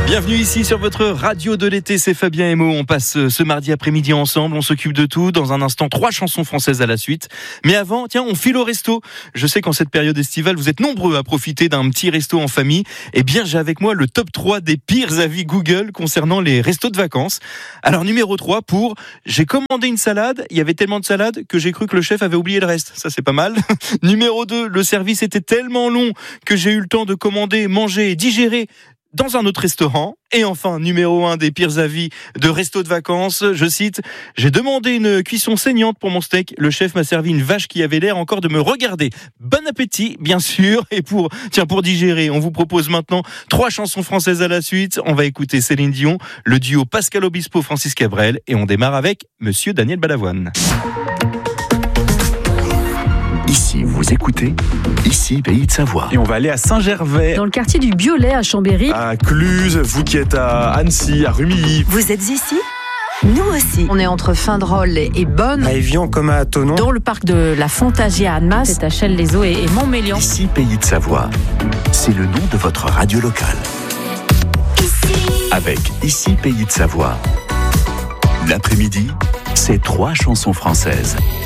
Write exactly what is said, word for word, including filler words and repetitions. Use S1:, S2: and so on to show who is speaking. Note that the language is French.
S1: Bienvenue ici sur votre radio de l'été, c'est Fabien et Mo. On passe ce mardi après-midi ensemble, on s'occupe de tout. Dans un instant, trois chansons françaises à la suite. Mais avant, tiens, on file au resto. Je sais qu'en cette période estivale, vous êtes nombreux à profiter d'un petit resto en famille. Eh bien, j'ai avec moi le top trois des pires avis Google concernant les restos de vacances. Alors, numéro trois pour « J'ai commandé une salade, il y avait tellement de salade que j'ai cru que le chef avait oublié le reste ». Ça, c'est pas mal. Numéro deux, le service était tellement long que j'ai eu le temps de commander, manger et digérer dans un autre restaurant. Et enfin, numéro un des pires avis de resto de vacances, je cite « J'ai demandé une cuisson saignante pour mon steak. Le chef m'a servi une vache qui avait l'air encore de me regarder. » Bon appétit, bien sûr. Et pour, tiens, pour digérer, on vous propose maintenant trois chansons françaises à la suite. On va écouter Céline Dion, le duo Pascal Obispo, Francis Cabrel. Et on démarre avec Monsieur Daniel Balavoine.
S2: Ici, vous écoutez, ici, Pays de Savoie.
S3: Et on va aller à Saint-Gervais.
S4: Dans le quartier du Biolay à Chambéry.
S3: À Cluse, vous qui êtes à Annecy, à Rumilly.
S5: Vous êtes ici ? Nous aussi.
S4: On est entre Fin-de-Rôle et Bonne.
S6: À Évian comme à Thonon.
S4: Dans le parc de la Fontagie à Annemasse. C'est à Chelles-les-Eaux et Montmélian.
S2: Ici, Pays de Savoie. C'est le nom de votre radio locale. Ici. Avec Ici, Pays de Savoie. L'après-midi, c'est trois chansons françaises.